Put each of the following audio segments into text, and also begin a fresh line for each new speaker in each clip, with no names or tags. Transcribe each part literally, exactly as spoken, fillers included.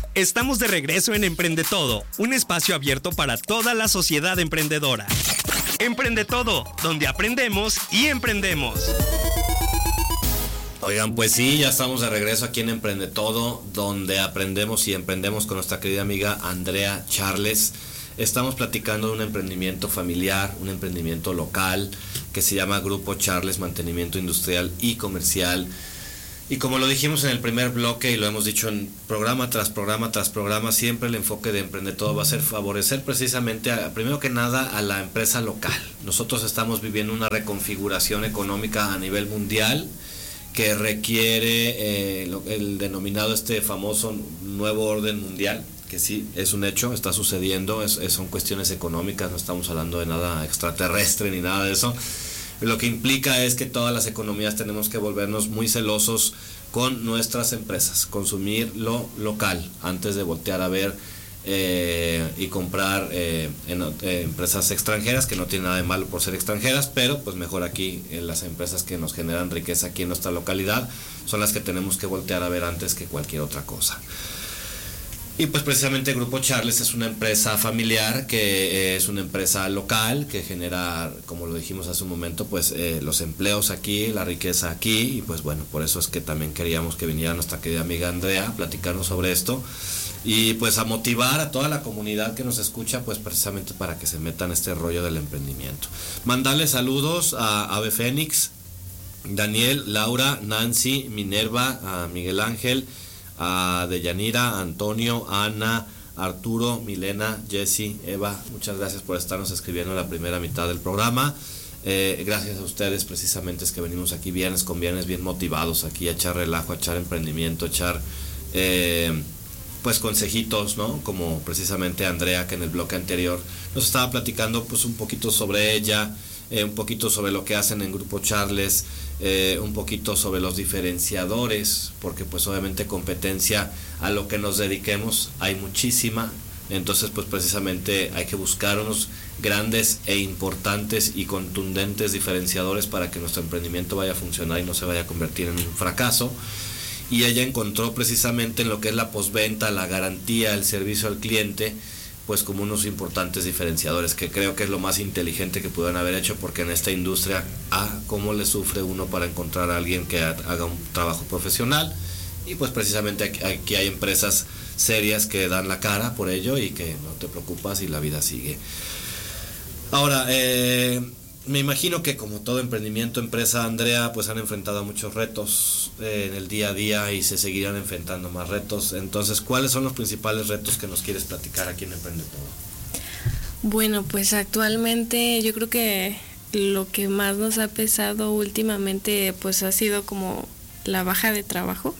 Estamos de regreso en Emprende Todo, un espacio abierto para toda la sociedad emprendedora. Emprende Todo, donde aprendemos y emprendemos.
Oigan, pues sí, ya estamos de regreso aquí en Emprende Todo, donde aprendemos y emprendemos con nuestra querida amiga Andrea Charles. Estamos platicando de un emprendimiento familiar, un emprendimiento local que se llama Grupo Charles Mantenimiento Industrial y Comercial. Y como lo dijimos en el primer bloque y lo hemos dicho en programa tras programa tras programa, siempre el enfoque de Emprende Todo va a ser favorecer precisamente, a, primero que nada, a la empresa local. Nosotros estamos viviendo una reconfiguración económica a nivel mundial que requiere eh, lo, el denominado este famoso nuevo orden mundial, que sí, es un hecho, está sucediendo, es, es, son cuestiones económicas, no estamos hablando de nada extraterrestre ni nada de eso. Lo que implica es que todas las economías tenemos que volvernos muy celosos con nuestras empresas, consumir lo local antes de voltear a ver eh, y comprar eh, en, eh, empresas extranjeras, que no tiene nada de malo por ser extranjeras, pero pues mejor aquí eh, las empresas que nos generan riqueza aquí en nuestra localidad son las que tenemos que voltear a ver antes que cualquier otra cosa. Y pues precisamente Grupo Charles es una empresa familiar, que es una empresa local, que genera, como lo dijimos hace un momento, pues eh, los empleos aquí, la riqueza aquí, y pues bueno, por eso es que también queríamos que viniera nuestra querida amiga Andrea a platicarnos sobre esto, y pues a motivar a toda la comunidad que nos escucha, pues precisamente para que se metan este rollo del emprendimiento. Mandarle saludos a Ave Fénix, Daniel, Laura, Nancy, Minerva, a Miguel Ángel, a Deyanira, Antonio, Ana, Arturo, Milena, Jessy, Eva, muchas gracias por estarnos escribiendo en la primera mitad del programa. Eh, gracias a ustedes precisamente es que venimos aquí viernes con viernes bien motivados aquí a echar relajo, a echar emprendimiento, a echar eh, pues consejitos, ¿no? Como precisamente Andrea, que en el bloque anterior nos estaba platicando pues un poquito sobre ella, eh, un poquito sobre lo que hacen en Grupo Charles, Eh, un poquito sobre los diferenciadores, porque pues obviamente competencia a lo que nos dediquemos hay muchísima, entonces pues precisamente hay que buscar unos grandes e importantes y contundentes diferenciadores para que nuestro emprendimiento vaya a funcionar y no se vaya a convertir en un fracaso. Y ella encontró precisamente en lo que es la postventa, la garantía, el servicio al cliente, pues como unos importantes diferenciadores, que creo que es lo más inteligente que pudieran haber hecho, porque en esta industria, ah, cómo le sufre uno para encontrar a alguien que haga un trabajo profesional, y pues precisamente aquí, aquí hay empresas serias que dan la cara por ello y que no te preocupas y la vida sigue. Ahora, eh, me imagino que como todo emprendimiento, empresa, Andrea, pues han enfrentado muchos retos eh, en el día a día y se seguirán enfrentando más retos. Entonces, ¿cuáles son los principales retos que nos quieres platicar aquí en Emprende Todo?
Bueno, pues actualmente yo creo que lo que más nos ha pesado últimamente pues ha sido como la baja de trabajo.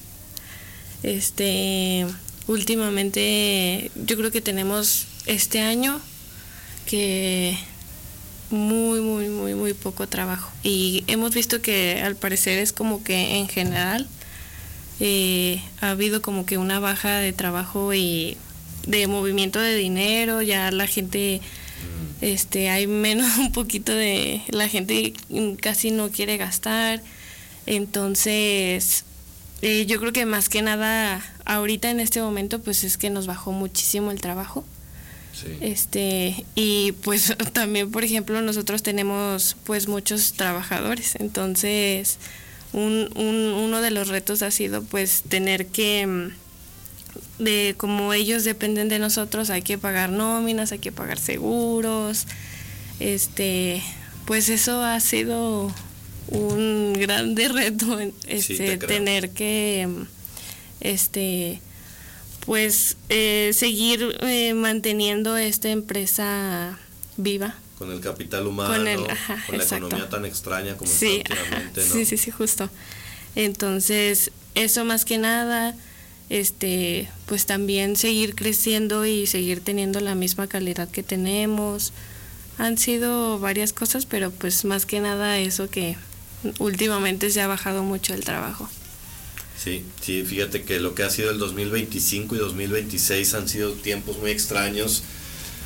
Este, últimamente yo creo que tenemos este año que muy, muy, muy, muy poco trabajo. Y hemos visto que al parecer es como que en general eh, ha habido como que una baja de trabajo y de movimiento de dinero, ya la gente, este, hay menos un poquito de, la gente casi no quiere gastar, entonces eh, yo creo que más que nada ahorita en este momento pues es que nos bajó muchísimo el trabajo. Sí. Este, y pues también, por ejemplo, nosotros tenemos pues muchos trabajadores, entonces un, un, uno de los retos ha sido pues tener que, de como ellos dependen de nosotros, hay que pagar nóminas, hay que pagar seguros, este, pues eso ha sido un grande reto, este, sí, tener que, este, pues eh, seguir eh, manteniendo esta empresa viva.
Con el capital humano,
con, el, ajá,
con la economía tan extraña como
sí,
está últimamente, ¿no?
Sí, sí, sí, justo. Entonces, eso más que nada, este, pues también seguir creciendo y seguir teniendo la misma calidad que tenemos. Han sido varias cosas, pero pues más que nada eso, que últimamente se ha bajado mucho el trabajo.
Sí, sí, fíjate que lo que ha sido el dos mil veinticinco y dos mil veintiséis han sido tiempos muy extraños,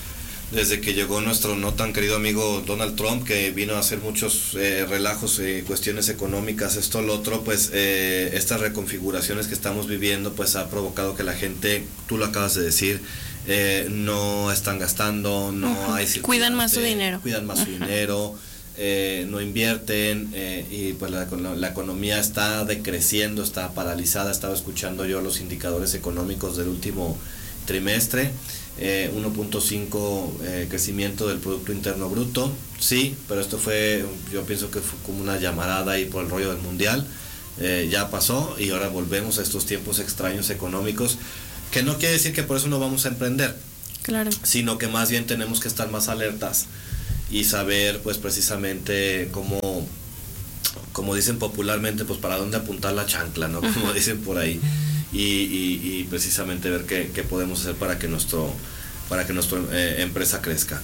desde que llegó nuestro no tan querido amigo Donald Trump, que vino a hacer muchos eh, relajos, eh, cuestiones económicas, esto, lo otro, pues eh, estas reconfiguraciones que estamos viviendo, pues ha provocado que la gente, tú lo acabas de decir, eh, no están gastando, no uh-huh. hay circulante,
cuidan más su dinero,
cuidan más uh-huh. su dinero, eh, no invierten, eh, y pues la, la, la economía está decreciendo, está paralizada. Estaba escuchando yo los indicadores económicos del último trimestre. Eh, uno punto cinco eh, crecimiento del Producto Interno Bruto, sí, pero esto fue, yo pienso que fue como una llamarada ahí por el rollo del mundial, eh, ya pasó y ahora volvemos a estos tiempos extraños económicos, que no quiere decir que por eso no vamos a emprender,
claro,
sino que más bien tenemos que estar más alertas y saber pues precisamente cómo, como dicen popularmente, pues para dónde apuntar la chancla, ¿no? Como uh-huh. dicen por ahí. Y, y, y precisamente ver qué, qué podemos hacer para que nuestro para que nuestra eh, empresa crezca.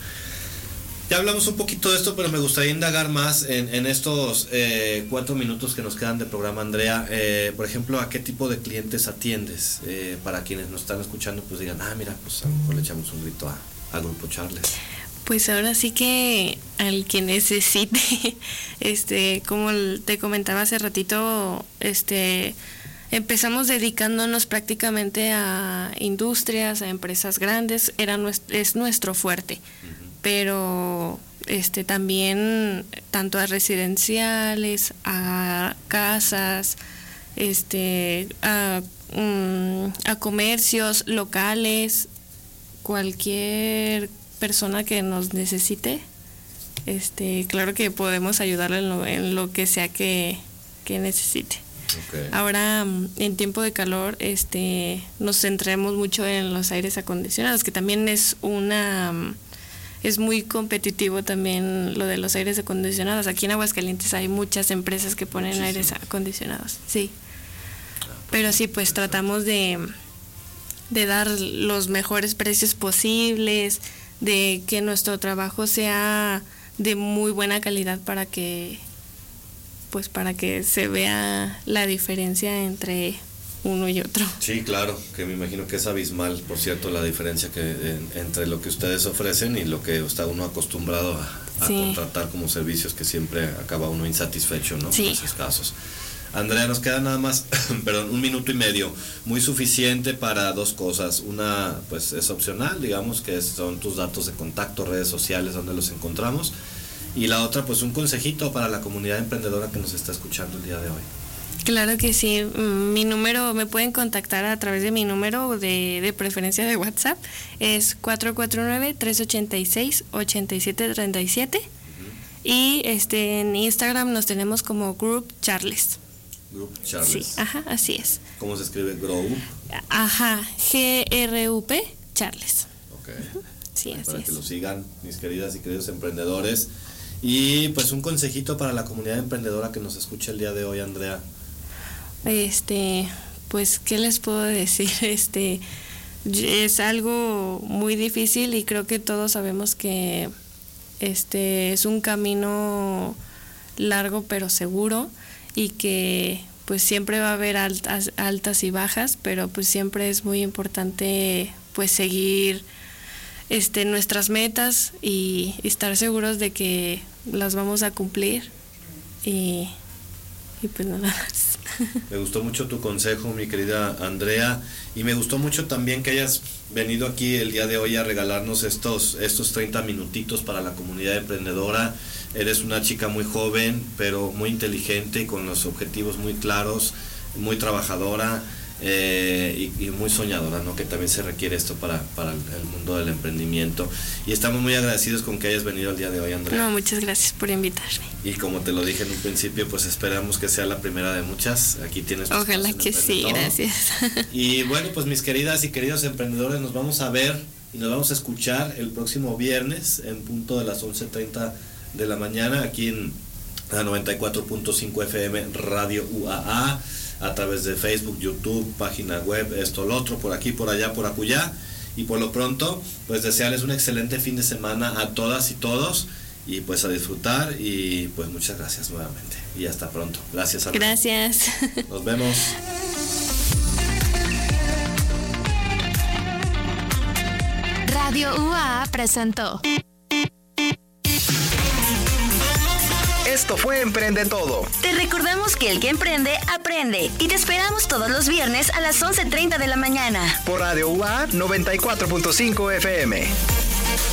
Ya hablamos un poquito de esto, pero me gustaría indagar más en, en estos eh, cuatro minutos que nos quedan de programa, Andrea. Eh, por ejemplo, ¿a qué tipo de clientes atiendes? Eh, para quienes nos están escuchando, pues digan, ah, mira, pues a lo mejor le echamos un grito a, a Grupo Charles.
Pues ahora sí que al que necesite, este, como te comentaba hace ratito, este... empezamos dedicándonos prácticamente a industrias, a empresas grandes, era nuestro, es nuestro fuerte, uh-huh. pero este también tanto a residenciales, a casas, este a, um, a comercios locales, cualquier persona que nos necesite, este claro que podemos ayudarle en lo, en lo que sea que, que necesite. Okay. Ahora en tiempo de calor este nos centramos mucho en los aires acondicionados, que también es una es muy competitivo también lo de los aires acondicionados. Aquí en Aguascalientes hay muchas empresas que ponen Muchísimo. aires acondicionados, sí. Pero sí, pues tratamos de de dar los mejores precios posibles, de que nuestro trabajo sea de muy buena calidad para que pues para que se vea la diferencia entre uno y otro.
Sí, claro, que me imagino que es abismal, por cierto, la diferencia que en, entre lo que ustedes ofrecen y lo que está uno acostumbrado a, a sí. contratar como servicios, que siempre acaba uno insatisfecho, ¿no?
Sí.
En esos casos. Andrea, nos queda nada más, perdón, un minuto y medio, muy suficiente para dos cosas. Una, pues es opcional, digamos, que son tus datos de contacto, redes sociales, donde los encontramos. Y la otra, pues un consejito para la comunidad emprendedora que nos está escuchando el día de hoy.
Claro que sí, mi número, me pueden contactar a través de mi número de, de preferencia de WhatsApp, es cuatro cuatro nueve, tres ocho seis, ocho siete tres siete, uh-huh. y este en Instagram nos tenemos como Group Charles.
Group Charles.
Sí, ajá, así es.
¿Cómo se escribe Grow?
Ajá, G R U P Charles.
Ok.
Uh-huh. Sí, así
para
es.
que lo sigan, mis queridas y queridos emprendedores. Y pues un consejito para la comunidad emprendedora que nos escucha el día de hoy, Andrea.
Este, pues, ¿qué les puedo decir? Este, es algo muy difícil y creo que todos sabemos que este es un camino largo pero seguro, y que pues siempre va a haber altas, altas y bajas, pero pues siempre es muy importante pues seguir este nuestras metas y estar seguros de que las vamos a cumplir, y, y pues nada más.
Me gustó mucho tu consejo, mi querida Andrea, y me gustó mucho también que hayas venido aquí el día de hoy a regalarnos estos, estos treinta minutitos para la comunidad emprendedora. Eres una chica muy joven, pero muy inteligente, con los objetivos muy claros, muy trabajadora, eh, y, y muy soñadora, ¿no? Que también se requiere esto para, para el mundo del emprendimiento. Y estamos muy agradecidos con que hayas venido el día de hoy, Andrea.
No, muchas gracias por invitarme.
Y como te lo dije en un principio, pues esperamos que sea la primera de muchas. Aquí tienes.
Ojalá que sí, gracias.
Y bueno, pues mis queridas y queridos emprendedores, nos vamos a ver y nos vamos a escuchar el próximo viernes en punto de las once treinta de la mañana aquí en la noventa y cuatro punto cinco F M Radio U A A, a través de Facebook, YouTube, página web, esto, lo otro, por aquí, por allá, por acullá. Y por lo pronto, pues desearles un excelente fin de semana a todas y todos, y pues a disfrutar, y pues muchas gracias nuevamente y hasta pronto. Gracias, Ana.
Gracias.
Nos vemos.
Radio U A A presentó.
Esto fue Emprende Todo.
Te recordamos que el que emprende, aprende. Y te esperamos todos los viernes a las once treinta de la mañana.
Por Radio U A A noventa y cuatro punto cinco F M.